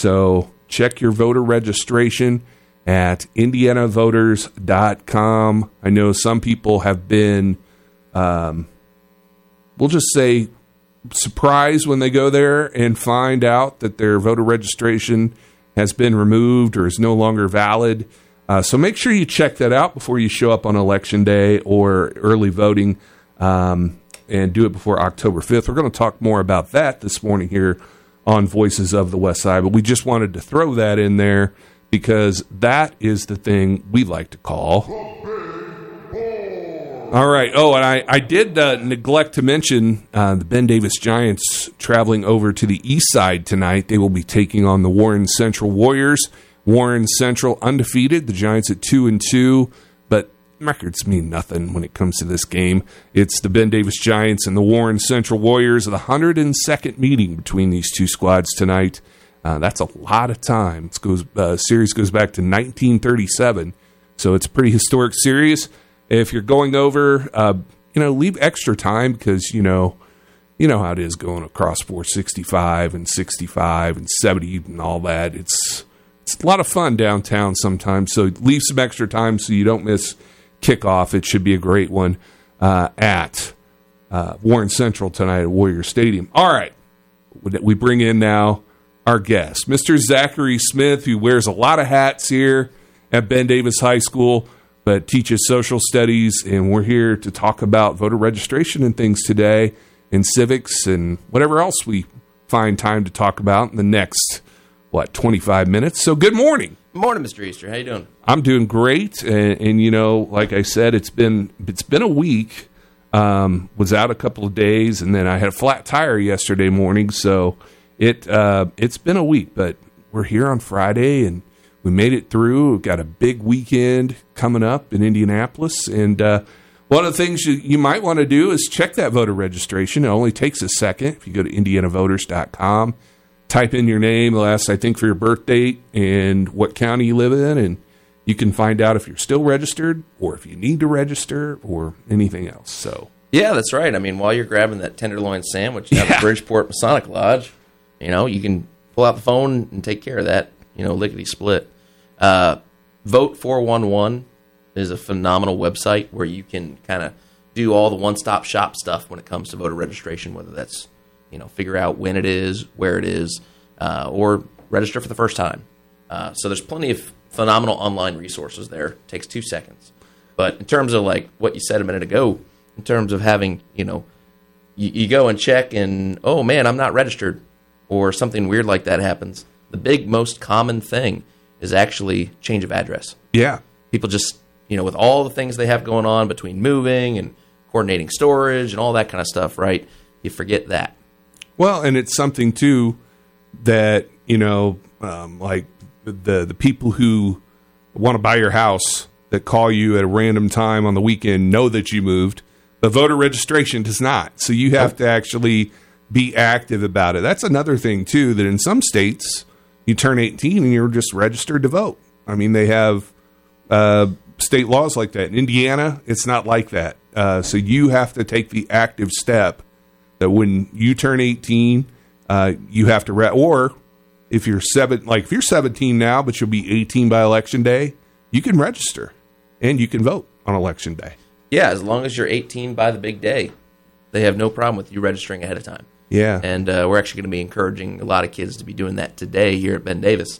So check your voter registration at indianavoters.com. I know some people have been, we'll just say, surprised when they go there and find out that their voter registration has been removed or is no longer valid. So make sure you check that out before you show up on Election Day or early voting, and do it before October 5th. We're going to talk more about that this morning here on Voices of the West Side, but we just wanted to throw that in there because that is the thing we like to call. All right. Oh, and I did neglect to mention the Ben Davis Giants traveling over to the east side tonight. They will be taking on the Warren Central Warriors. Warren Central undefeated, the Giants at 2-2, but records mean nothing when it comes to this game. It's the Ben Davis Giants and the Warren Central Warriors, the 102nd meeting between these two squads tonight. That's a lot of time. Series goes back to 1937, so it's a pretty historic series. If you're going over, leave extra time because, you know how it is going across 465 and 65 and 70 and all that. It's a lot of fun downtown sometimes, so leave some extra time so you don't miss kickoff. It should be a great one at Warren Central tonight at Warrior Stadium. All right, we bring in now our guest, Mr. Zachary Smith, who wears a lot of hats here at Ben Davis High School, but teaches social studies, and we're here to talk about voter registration and things today, and civics, and whatever else we find time to talk about in the next 25 minutes. So good morning. Good morning, Mr. Easter. How you doing? I'm doing great, and like I said, it's been a week. Was out a couple of days, and then I had a flat tire yesterday morning, so it's been a week. But we're here on Friday, and we made it through. We've got a big weekend coming up in Indianapolis, and one of the things you might want to do is check that voter registration. It only takes a second. If you go to indianavoters.com, type in your name, last, I think, for your birth date and what county you live in, and you can find out if you're still registered or if you need to register or anything else. So yeah, that's right. I mean, while you're grabbing that tenderloin sandwich at the Bridgeport Masonic Lodge, you can pull out the phone and take care of that, lickety-split. Vote 411 is a phenomenal website where you can kind of do all the one-stop shop stuff when it comes to voter registration, whether that's figure out when it is, where it is, or register for the first time. So there's plenty of phenomenal online resources there. It takes 2 seconds. But in terms of like what you said a minute ago, in terms of having, you go and check and, oh man, I'm not registered, or something weird like that happens. The most common thing is actually change of address. Yeah. People just, with all the things they have going on between moving and coordinating storage and all that kind of stuff, right? You forget that. Well, and it's something, too, that, like the people who want to buy your house that call you at a random time on the weekend know that you moved, but voter registration does not. So you have to actually be active about it. That's another thing, too, that in some states, you turn 18 and you're just registered to vote. I mean, they have state laws like that. In Indiana, it's not like that. So you have to take the active step that when you turn 18, you have to, or if you're 17 now, but you'll be 18 by Election Day, you can register and you can vote on Election Day. Yeah, as long as you're 18 by the big day, they have no problem with you registering ahead of time. Yeah. And we're actually going to be encouraging a lot of kids to be doing that today here at Ben Davis.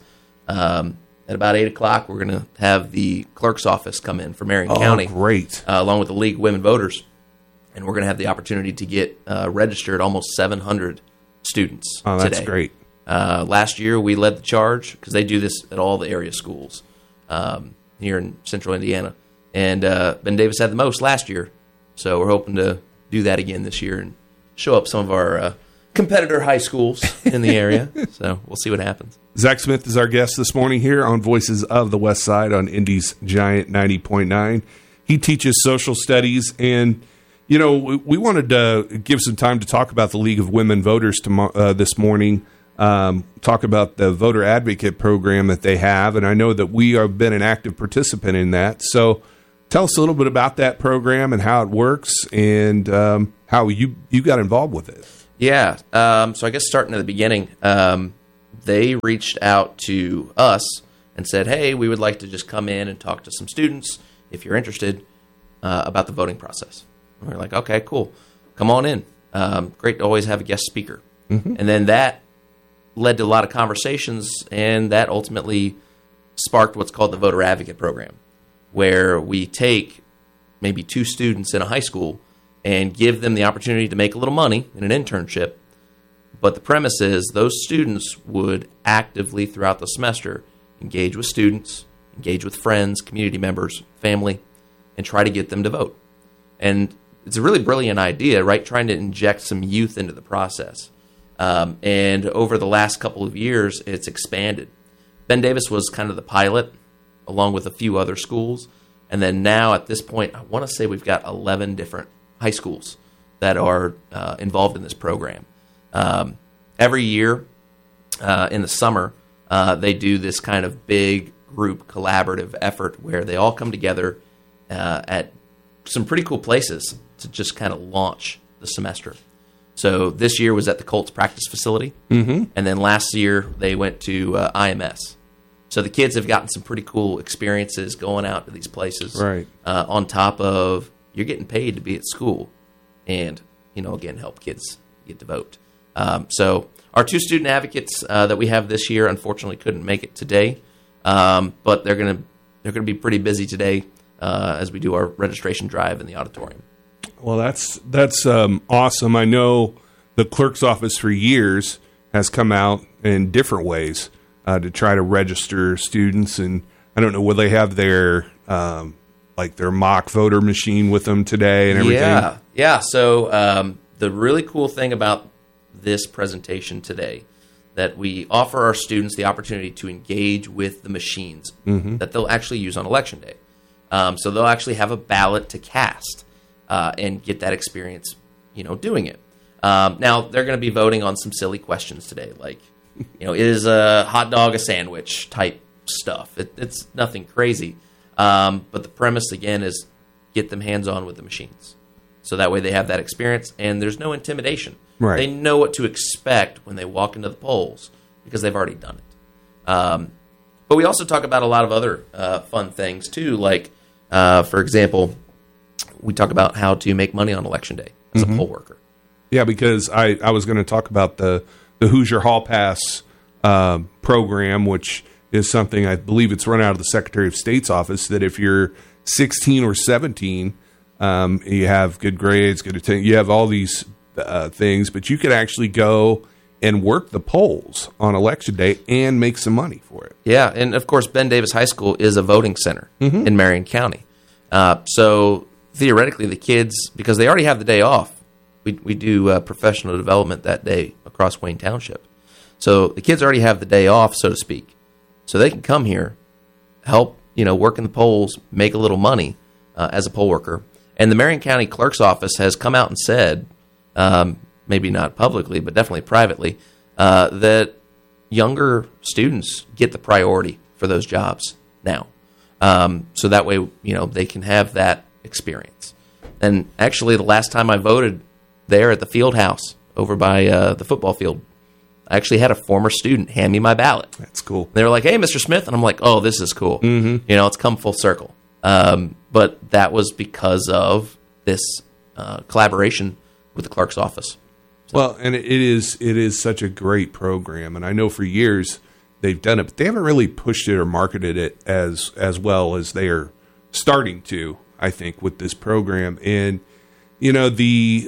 At about 8 o'clock, we're going to have the clerk's office come in for Marion County. Great. Along with the League of Women Voters. And we're going to have the opportunity to get registered almost 700 students today. Oh, that's great. Last year, we led the charge because they do this at all the area schools here in central Indiana. And Ben Davis had the most last year. So we're hoping to do that again this year and show up some of our competitor high schools in the area. So we'll see what happens. Zach Smith is our guest this morning here on Voices of the West Side on Indy's Giant 90.9. He teaches social studies, and we wanted to give some time to talk about the League of Women Voters this morning, talk about the voter advocate program that they have, and I know that we have been an active participant in that. So tell us a little bit about that program and how it works and how you got involved with it. Yeah, so I guess starting at the beginning, they reached out to us and said, hey, we would like to just come in and talk to some students, if you're interested, about the voting process. And we're like, okay, cool. Come on in. Great to always have a guest speaker. Mm-hmm. And then that led to a lot of conversations, and that ultimately sparked what's called the Voter Advocate Program, where we take maybe 2 students in a high school and give them the opportunity to make a little money in an internship. But the premise is those students would actively, throughout the semester, engage with students, engage with friends, community members, family, and try to get them to vote. And it's a really brilliant idea, right? Trying to inject some youth into the process. And over the last couple of years, it's expanded. Ben Davis was kind of the pilot, along with a few other schools. And then now, at this point, I want to say we've got 11 different high schools that are involved in this program. Every year in the summer, they do this kind of big group collaborative effort where they all come together at some pretty cool places to just kind of launch the semester. So this year was at the Colts practice facility, and then last year they went to IMS. So the kids have gotten some pretty cool experiences going out to these places. Right. On top of you're getting paid to be at school, and again help kids get to vote. So our 2 student advocates that we have this year unfortunately couldn't make it today, but they're gonna be pretty busy today as we do our registration drive in the auditorium. Well, that's awesome. I know the clerk's office for years has come out in different ways to try to register students, and I don't know, will they have their their mock voter machine with them today and everything? Yeah. So the really cool thing about this presentation today, that we offer our students the opportunity to engage with the machines that they'll actually use on Election Day. So they'll actually have a ballot to cast and get that experience, doing it. Now, they're going to be voting on some silly questions today, like, is a hot dog a sandwich type stuff. It's nothing crazy. But the premise, again, is get them hands-on with the machines. So that way they have that experience, and there's no intimidation. Right. They know what to expect when they walk into the polls because they've already done it. But we also talk about a lot of other fun things, too, like, for example, we talk about how to make money on Election Day as a poll worker. Yeah, because I was going to talk about the Hoosier Hall Pass program, which is something I believe it's run out of the Secretary of State's office, that if you're 16 or 17, you have good grades, good attendance, you have all these things, but you could actually go and work the polls on Election Day and make some money for it. Yeah, and of course, Ben Davis High School is a voting center in Marion County. So theoretically, the kids, because they already have the day off, we do professional development that day across Wayne Township. So the kids already have the day off, so to speak. So they can come here, help, work in the polls, make a little money as a poll worker. And the Marion County Clerk's Office has come out and said, maybe not publicly, but definitely privately, that younger students get the priority for those jobs now. So that way, they can have that experience. And actually, the last time I voted there at the field house over by the football field, I actually had a former student hand me my ballot. That's cool. They were like, "Hey, Mr. Smith," and I'm like, "Oh, this is cool." It's come full circle. But that was because of this collaboration with the clerk's office. So. Well, and it is such a great program, and I know for years they've done it, but they haven't really pushed it or marketed it as well as they are starting to, I think, with this program. And the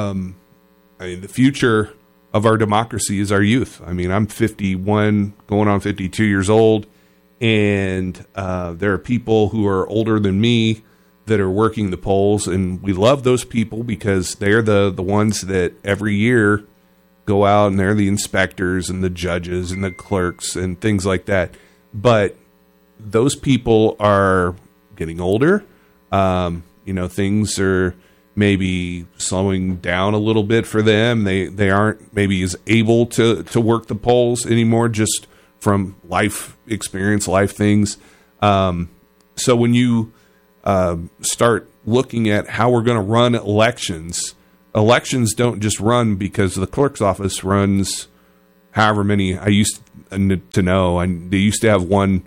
future of our democracy is our youth. I mean, I'm 51, going on 52 years old, and there are people who are older than me that are working the polls, and we love those people because they're the ones that every year go out and they're the inspectors and the judges and the clerks and things like that. But those people are getting older. Things are maybe slowing down a little bit for them. They aren't maybe as able to work the polls anymore, just from life experience, life things. So when you start looking at how we're going to run elections don't just run because the clerk's office runs however many. to know. And they used to have one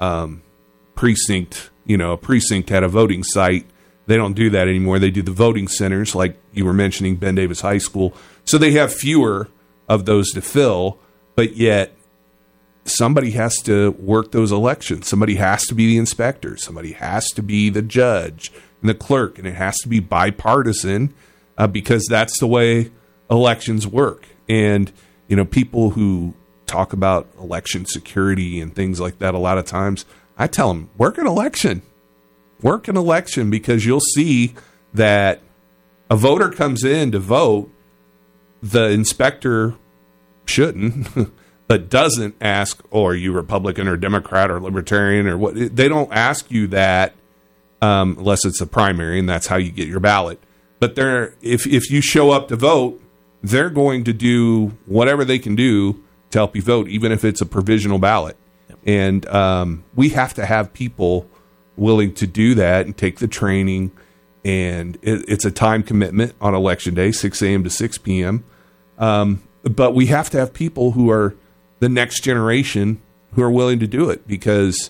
precinct, a precinct had a voting site. They don't do that anymore. They do the voting centers, like you were mentioning, Ben Davis High School. So they have fewer of those to fill, but yet somebody has to work those elections. Somebody has to be the inspector. Somebody has to be the judge and the clerk, and it has to be bipartisan because that's the way elections work. And, people who talk about election security and things like that, a lot of times, I tell them, work an election. Work an election, because you'll see that a voter comes in to vote, the inspector shouldn't, but doesn't ask, are you Republican or Democrat or Libertarian or what? They don't ask you that unless it's a primary, and that's how you get your ballot. But if you show up to vote, they're going to do whatever they can do to help you vote, even if it's a provisional ballot. Yep. And we have to have people willing to do that and take the training. And it's a time commitment on Election Day, 6 a.m. to 6 p.m. But we have to have people who are the next generation who are willing to do it, because,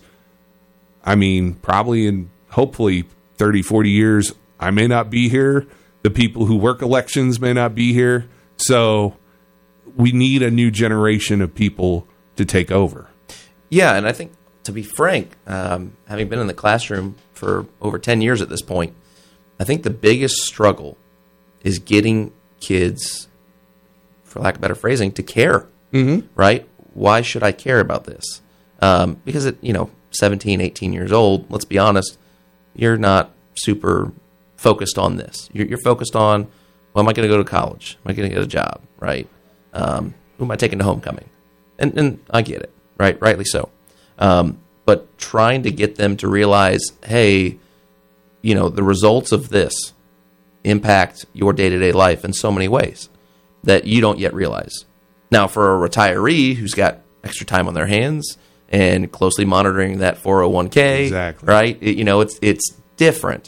probably in hopefully 30, 40 years, I may not be here. The people who work elections may not be here. So we need a new generation of people to take over. Yeah, and I think, to be frank, having been in the classroom for over 10 years at this point, I think the biggest struggle is getting kids, for lack of better phrasing, to care, right? Why should I care about this? Because at 17, 18 years old, let's be honest, you're not super focused on this. You're focused on, am I going to go to college? Am I going to get a job, right? Who am I taking to homecoming? And I get it, right? Rightly so. But trying to get them to realize, hey, the results of this impact your day-to-day life in so many ways that you don't yet realize. Now, for a retiree who's got extra time on their hands and closely monitoring that 401k, exactly, right? It's different.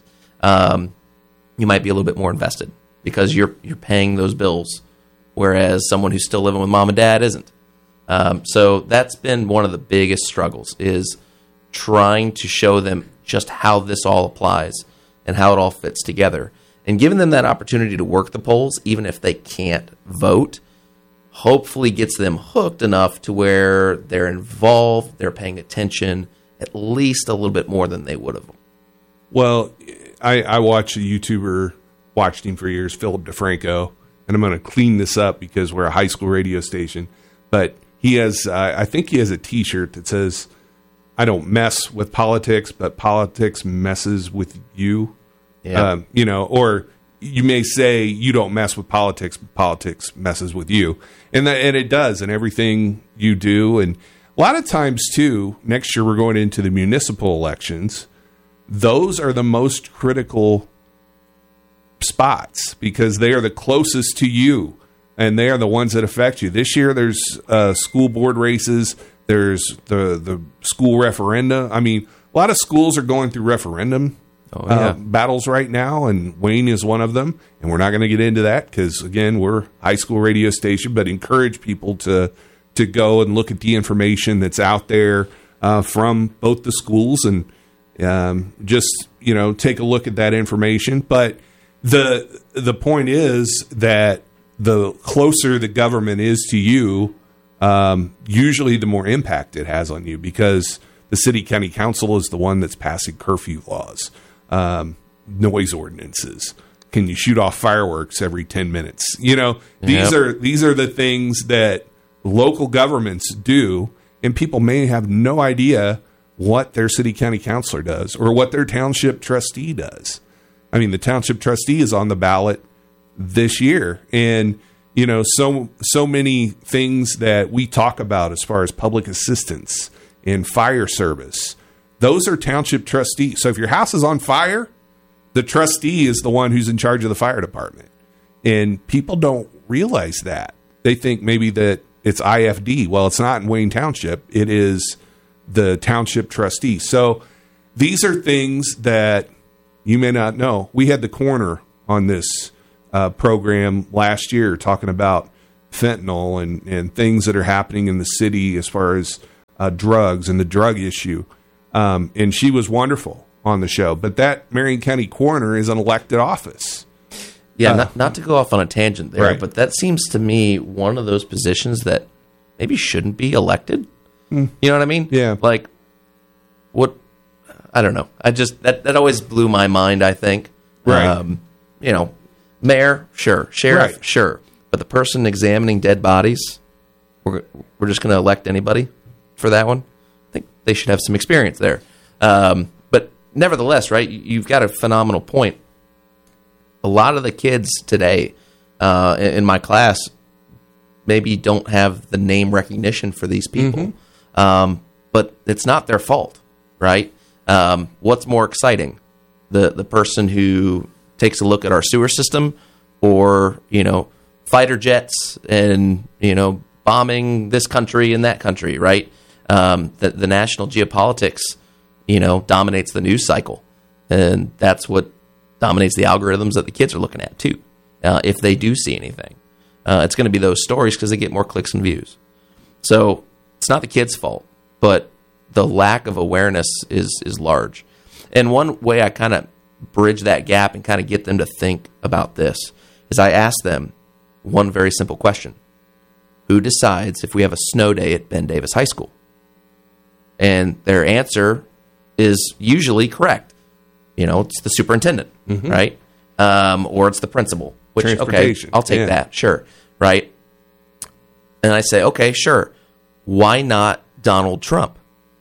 You might be a little bit more invested because you're paying those bills, whereas someone who's still living with mom and dad isn't. So that's been one of the biggest struggles, is trying to show them just how this all applies and how it all fits together. And giving them that opportunity to work the polls, even if they can't vote, hopefully gets them hooked enough to where they're involved, they're paying attention at least a little bit more than they would have. Well, I watch a YouTuber, watched him for years, Philip DeFranco, and I'm going to clean this up because we're a high school radio station, but he has, I think he has a T-shirt that says, I don't mess with politics, but politics messes with you. Yeah. Or you may say you don't mess with politics, but politics messes with you. And it does in everything you do. And a lot of times, too, next year we're going into the municipal elections. Those are the most critical spots because they are the closest to you, and they are the ones that affect you. This year there's school board races. There's the school referenda. A lot of schools are going through referendum battles right now, and Wayne is one of them. And we're not going to get into that because, again, we're a high school radio station, but encourage people to go and look at the information that's out there from both the schools and just take a look at that information. But the point is that the closer the government is to you, usually the more impact it has on you, because the city county council is the one that's passing curfew laws, noise ordinances. Can you shoot off fireworks every 10 minutes? These are the things that local governments do, and people may have no idea what their city county councilor does or what their township trustee does. The township trustee is on the ballot this year, and so many things that we talk about as far as public assistance and fire service, those are township trustees. So if your house is on fire, the trustee is the one who's in charge of the fire department. And people don't realize that. They think maybe that it's IFD. Well, it's not in Wayne Township. It is the township trustee. So these are things that you may not know. We had the coroner on this program last year talking about fentanyl and things that are happening in the city as far as drugs and the drug issue. And she was wonderful on the show. But that Marion County coroner is an elected office. Yeah, not to go off on a tangent there, right. but that seems to me one of those positions that maybe shouldn't be elected. You know what I mean? Yeah. Like, what? I don't know. I just that always blew my mind. I think. Right. Mayor, sure. Sheriff, Right. sure. But the person examining dead bodies, we're just going to elect anybody for that one. I think they should have some experience there. But nevertheless, right? You've got a phenomenal point. A lot of the kids today in my class maybe don't have the name recognition for these people, but it's not their fault, right? What's more exciting, the person who takes a look at our sewer system, or fighter jets and bombing this country and that country, right? The national geopolitics dominates the news cycle, and that's what dominates the algorithms that the kids are looking at too. If they do see anything, it's going to be those stories because they get more clicks and views. So it's not the kids' fault, but the lack of awareness is large. And one way I kind of bridge that gap and kind of get them to think about this is I ask them one very simple question: who decides if we have a snow day at Ben Davis High School? And their answer is usually correct. It's the superintendent, right? Or it's the principal. Which, okay, I'll take that, sure, right? And I say, okay, sure. Why not Donald Trump?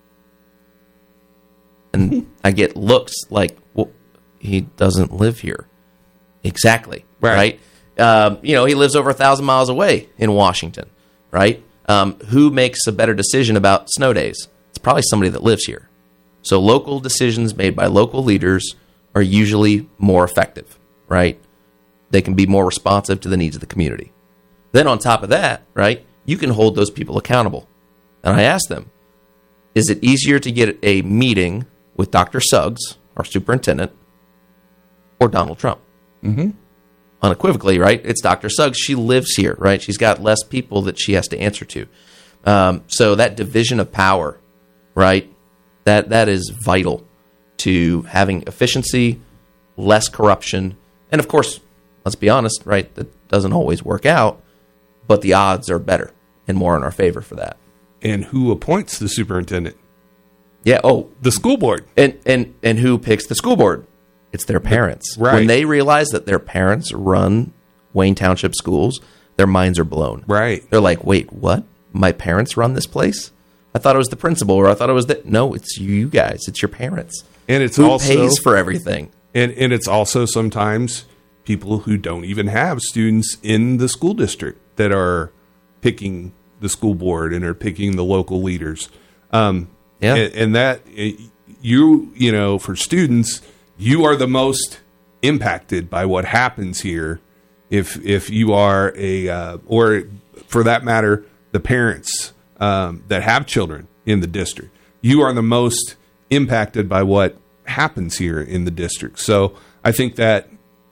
And I get looks like, well, he doesn't live here. Exactly, right? He lives over 1,000 miles away in Washington, right? Who makes a better decision about snow days? It's probably somebody that lives here. So local decisions made by local leaders are usually more effective, right? They can be more responsive to the needs of the community. Then on top of that, right, you can hold those people accountable. And I ask them, is it easier to get a meeting with Dr. Suggs, our superintendent, or Donald Trump? Unequivocally, right? It's Dr. Suggs. She lives here, right? She's got less people that she has to answer to. So that division of power, right, that is vital to having efficiency, less corruption, and of course, let's be honest, right, that doesn't always work out, but the odds are better and more in our favor for that. And who appoints the superintendent? Yeah, the school board. And who picks the school board? It's their parents. Right. When they realize that their parents run Wayne Township schools, their minds are blown. Right. They're like, wait, what? My parents run this place? I thought it was the principal, or I thought it was no, it's you guys. It's your parents. And it's who also pays for everything. And it's also sometimes people who don't even have students in the school district that are picking the school board and are picking the local leaders. And that for students, you are the most impacted by what happens here. If you are or for that matter, the parents that have children in the district, you are the most impacted by what happens here in the district. So I think that,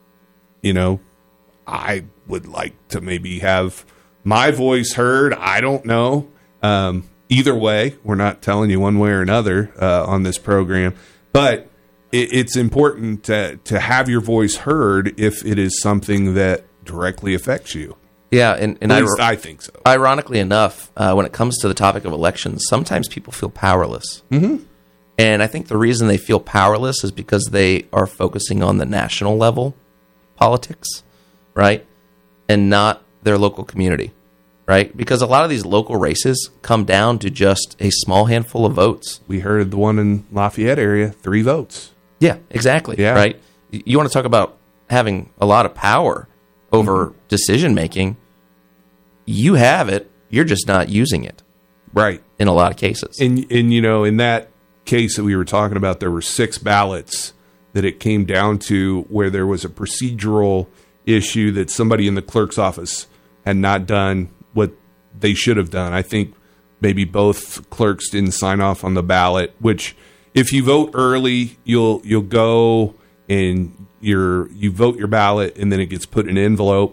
I would like to maybe have my voice heard. I don't know. Either way, we're not telling you one way or another on this program, but it's important to have your voice heard if it is something that directly affects you. Yeah, and at least I think so. Ironically enough, when it comes to the topic of elections, sometimes people feel powerless. And I think the reason they feel powerless is because they are focusing on the national level politics, right? And not their local community, right? Because a lot of these local races come down to just a small handful of votes. We heard the one in Lafayette area, 3 votes. Yeah, exactly. Yeah. Right? You want to talk about having a lot of power over decision making. You have it. You're just not using it. Right. In a lot of cases. And in that case that we were talking about, there were 6 ballots that it came down to where there was a procedural issue that somebody in the clerk's office had not done what they should have done. I think maybe both clerks didn't sign off on the ballot, which if you vote early, you'll go and you vote your ballot and then it gets put in an envelope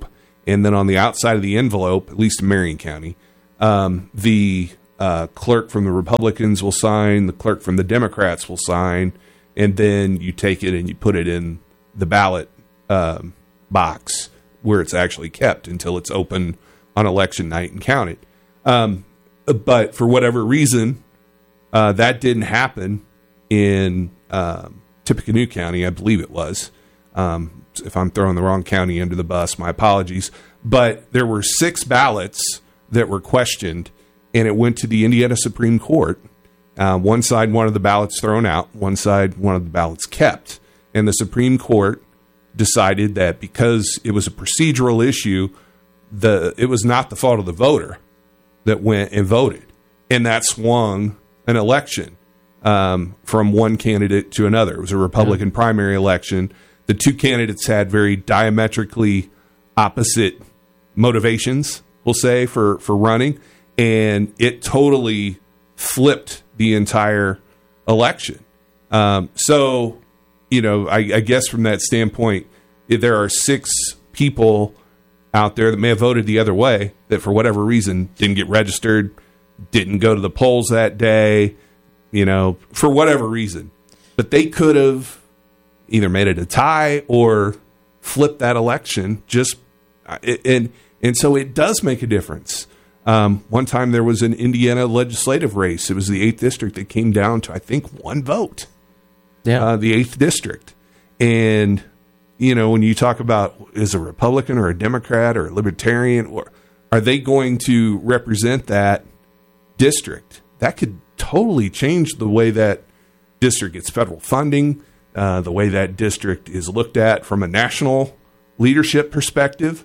and then on the outside of the envelope, at least in Marion County, the clerk from the Republicans will sign, the clerk from the Democrats will sign, and then you take it and you put it in the ballot box where it's actually kept until it's open on election night and counted. But for whatever reason, that didn't happen in Tippecanoe County, I believe it was. If I'm throwing the wrong county under the bus, my apologies. But there were 6 ballots that were questioned, and it went to the Indiana Supreme Court. One side wanted the ballots thrown out, one side wanted the ballots kept. And the Supreme Court decided that because it was a procedural issue, it was not the fault of the voter that went and voted. And that swung an election from one candidate to another. It was a Republican primary election. The 2 candidates had very diametrically opposite motivations, we'll say, for running. And it totally flipped the entire election. So, I guess from that standpoint, if there are 6 people out there that may have voted the other way that for whatever reason didn't get registered, didn't go to the polls that day, for whatever reason. But they could have either made it a tie or flipped that election. And so it does make a difference. One time there was an Indiana legislative race. It was the 8th district that came down to, I think, 1 vote. Yeah. The 8th district. And, when you talk about is a Republican or a Democrat or a Libertarian, or are they going to represent that district? That could totally change the way that district gets federal funding, the way that district is looked at from a national leadership perspective.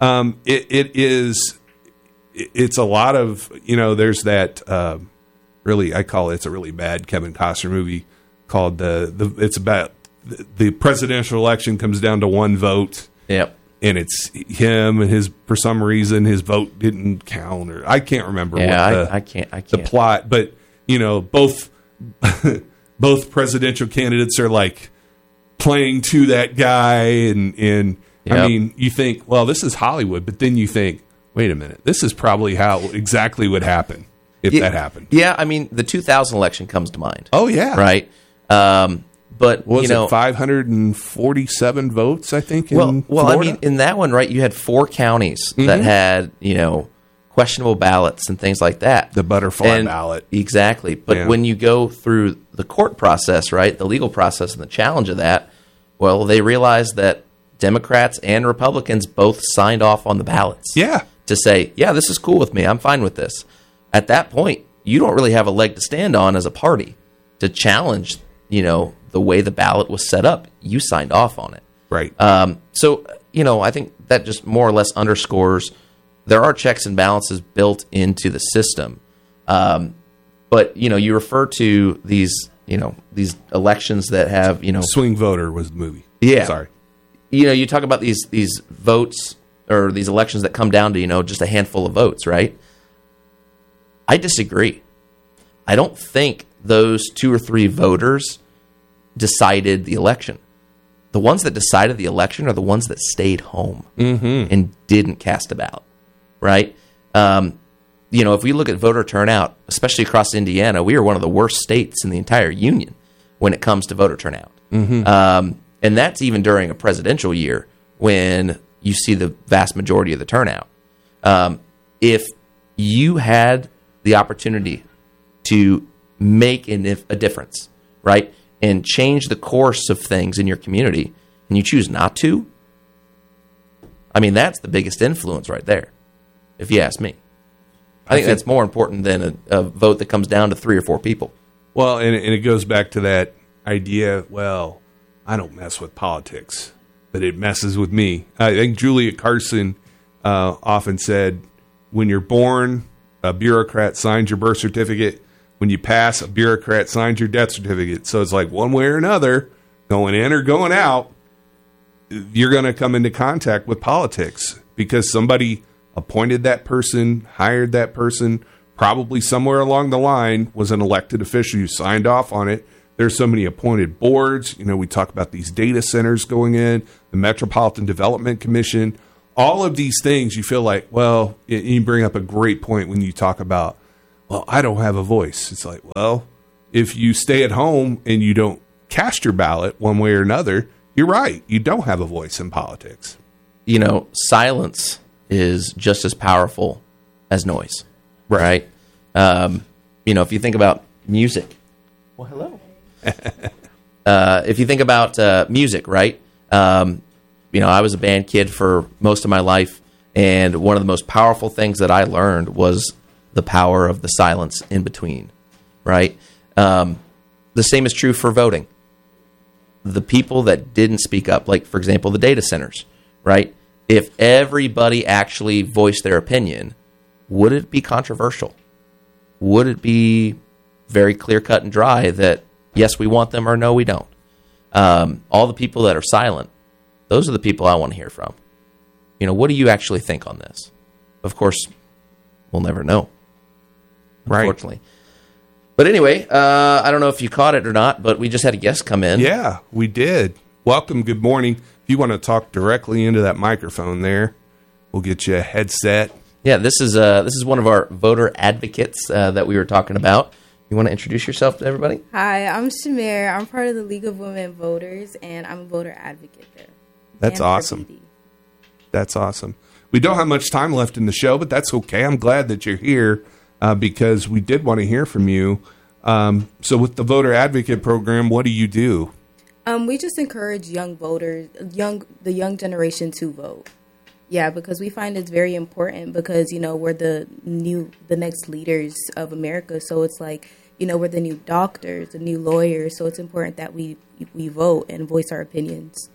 It's a lot of, there's that I call it's a really bad Kevin Costner movie called it's about the presidential election comes down to 1 vote. Yep. And it's him and for some reason his vote didn't count, or I can't remember I can't. The plot, but both presidential candidates are like playing to that guy and yep. I mean, you think, well, this is Hollywood, but then you think, wait a minute, this is probably how exactly would happen if that happened. Yeah, I mean, the 2000 election comes to mind. Oh, yeah. Right? But, was it 547 votes, I think, in Florida? I mean, in that one, right, you had 4 counties that had, questionable ballots and things like that. The butterfly ballot. Exactly. But when you go through the court process, right, the legal process and the challenge of that, well, they realized that Democrats and Republicans both signed off on the ballots. Yeah. To say, yeah, this is cool with me. I'm fine with this. At that point, you don't really have a leg to stand on as a party to challenge, the way the ballot was set up. You signed off on it. Right. So, I think that just more or less underscores there are checks and balances built into the system. But, you refer to these elections that have, Swing Voter was the movie. Yeah. Sorry. You talk about these votes or these elections that come down to, just a handful of votes, right? I disagree. I don't think those 2 or 3 voters decided the election. The ones that decided the election are the ones that stayed home and didn't cast a ballot, right? If we look at voter turnout, especially across Indiana, we are one of the worst states in the entire union when it comes to voter turnout. And that's even during a presidential year when you see the vast majority of the turnout. If you had the opportunity to make a difference, right, and change the course of things in your community, and you choose not to, I mean, that's the biggest influence right there, if you ask me. I think that's more important than a vote that comes down to 3 or 4 people. Well, and it goes back to that idea, well, I don't mess with politics, but it messes with me. I think Julia Carson often said, when you're born, a bureaucrat signs your birth certificate. When you pass, a bureaucrat signs your death certificate. So it's like one way or another, going in or going out, you're going to come into contact with politics because somebody appointed that person, hired that person, probably somewhere along the line was an elected official who signed off on it. There's so many appointed boards. We talk about these data centers going in, the Metropolitan Development Commission. all of these things, you feel like, well, you bring up a great point when you talk about, well, I don't have a voice. It's like, well, if you stay at home and you don't cast your ballot one way or another, you're right. You don't have a voice in politics. Silence is just as powerful as noise, right? If you think about music, well, hello. If you think about music, right? I was a band kid for most of my life, and one of the most powerful things that I learned was the power of the silence in between, right? The same is true for voting. The people that didn't speak up, like, for example, the data centers, right? If everybody actually voiced their opinion, would it be controversial? Would it be very clear-cut and dry that, yes, we want them, or no, we don't? All the people that are silent, those are the people I want to hear from. What do you actually think on this? Of course, we'll never know, unfortunately. Right. But anyway, I don't know if you caught it or not, but we just had a guest come in. Yeah, we did. Welcome. Good morning. If you want to talk directly into that microphone there, we'll get you a headset. Yeah, this is one of our voter advocates that we were talking about. You want to introduce yourself to everybody? Hi, I'm Shamir. I'm part of the League of Women Voters, and I'm a voter advocate there. That's awesome. That's awesome. We don't have much time left in the show, but that's okay. I'm glad that you're here because we did want to hear from you. So with the Voter Advocate Program, what do you do? We just encourage young voters, the young generation to vote. Yeah, because we find it's very important because, we're the next leaders of America. So it's like, we're the new doctors, the new lawyers. So it's important that we vote and voice our opinions.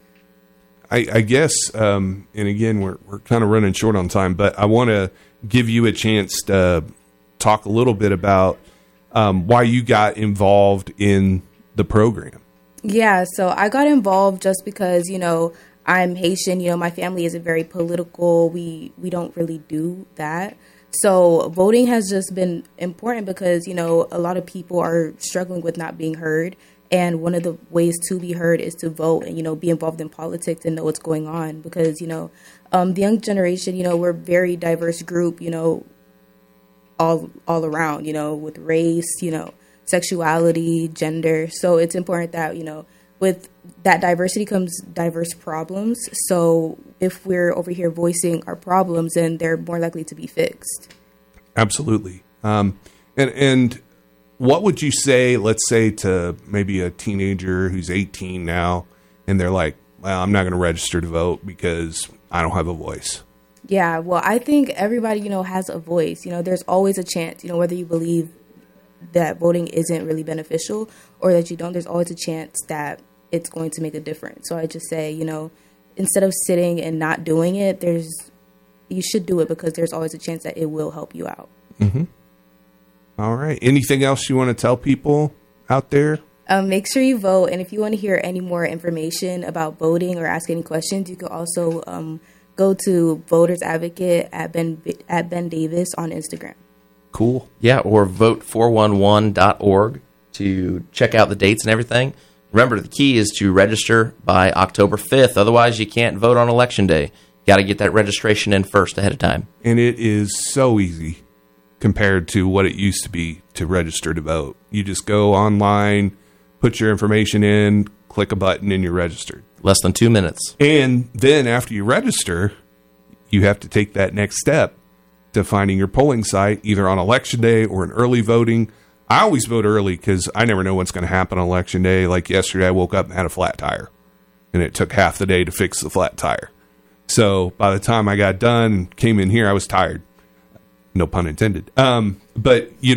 I guess, and again, we're kind of running short on time, but I want to give you a chance to talk a little bit about why you got involved in the program. Yeah, so I got involved just because, I'm Haitian. My family isn't very political. We don't really do that. So voting has just been important because, a lot of people are struggling with not being heard. And one of the ways to be heard is to vote and, be involved in politics and know what's going on. Because, the young generation, we're a very diverse group, all around, with race, sexuality, gender. So it's important that, with that diversity comes diverse problems. So if we're over here voicing our problems, then they're more likely to be fixed. Absolutely. And what would you say, let's say, to maybe a teenager who's 18 now, and they're like, well, I'm not going to register to vote because I don't have a voice? Yeah, well, I think everybody, has a voice. There's always a chance, whether you believe that voting isn't really beneficial or that you don't, there's always a chance that it's going to make a difference. So I just say, instead of sitting and not doing it, you should do it because there's always a chance that it will help you out. Mm-hmm. All right. Anything else you want to tell people out there? Make sure you vote. And if you want to hear any more information about voting or ask any questions, you can also go to Voters Advocate at Ben Davis on Instagram. Cool. Yeah, or vote411.org to check out the dates and everything. Remember, the key is to register by October 5th. Otherwise, you can't vote on Election Day. Got to get that registration in first ahead of time. And it is so easy compared to what it used to be to register to vote. You just go online, put your information in, click a button, and you're registered. Less than 2 minutes. And then after you register, you have to take that next step to finding your polling site, either on Election Day or in early voting. I always vote early because I never know what's going to happen on Election Day. Like yesterday, I woke up and had a flat tire, and it took half the day to fix the flat tire. So by the time I got done and came in here, I was tired. No pun intended. But, you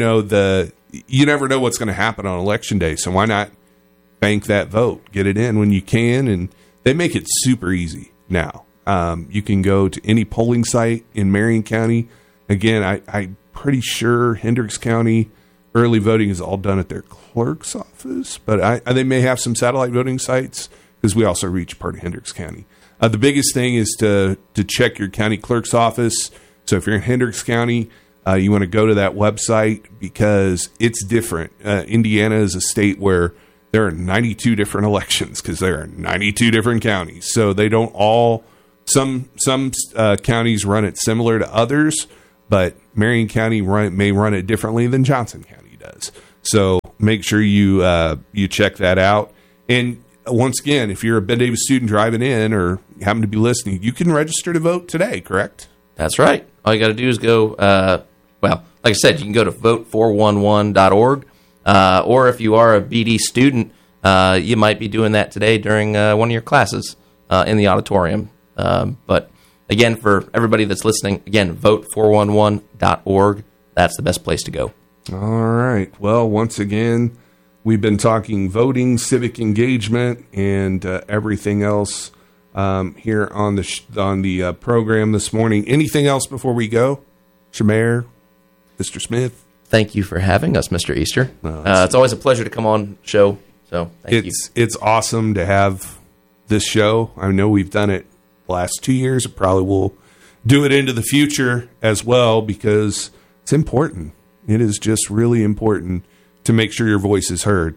never know what's going to happen on Election Day, so why not bank that vote? Get it in when you can, and they make it super easy now. You can go to any polling site in Marion County. Again, I'm pretty sure Hendricks County early voting is all done at their clerk's office, but they may have some satellite voting sites because we also reach part of Hendricks County. The biggest thing is to check your county clerk's office. So if you're in Hendricks County, you want to go to that website because it's different. Indiana is a state where there are 92 different elections because there are 92 different counties. So they don't all Some counties run it similar to others, but Marion County may run it differently than Johnson County does. So make sure you check that out. And once again, if you're a Ben Davis student driving in or happen to be listening, you can register to vote today, correct? That's right. All you got to do is go, like I said, you can go to vote411.org, or if you are a BD student, you might be doing that today during one of your classes in the auditorium. But again, for everybody that's listening, again, vote411.org. That's the best place to go. All right. Well, once again, we've been talking voting, civic engagement, and everything else here on the program this morning. Anything else before we go? Shamar, Mr. Smith? Thank you for having us, Mr. Easter. It's always a pleasure to come on the show, so thank you. It's awesome to have this show. I know we've done it the last 2 years. Probably will do it into the future as well because it's important. It is just really important to make sure your voice is heard.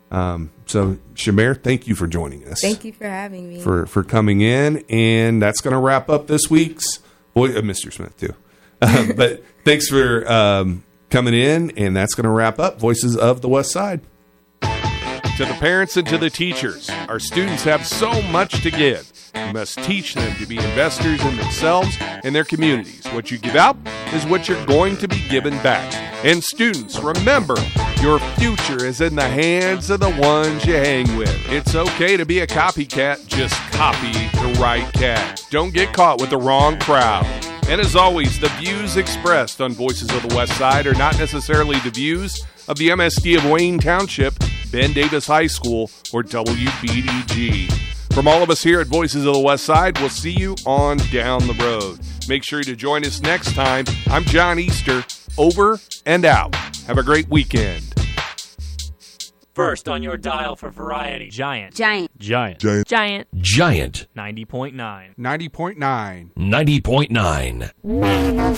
So, Shamar, thank you for joining us. Thank you for having me. For coming in. And that's going to wrap up this week's Mr. Smith, too. But thanks for coming in. And that's going to wrap up Voices of the West Side. To the parents and to the teachers, our students have so much to give. You must teach them to be investors in themselves and their communities. What you give out is what you're going to be given back. And students, remember, your future is in the hands of the ones you hang with. It's okay to be a copycat, just copy the right cat. Don't get caught with the wrong crowd. And as always, the views expressed on Voices of the West Side are not necessarily the views of the MSD of Wayne Township, Ben Davis High School, or WBDG. From all of us here at Voices of the West Side, we'll see you on down the road. Make sure to join us next time. I'm John Easter, over and out. Have a great weekend. First on your dial for variety. Giant. 90.9. 90.9. 90.9.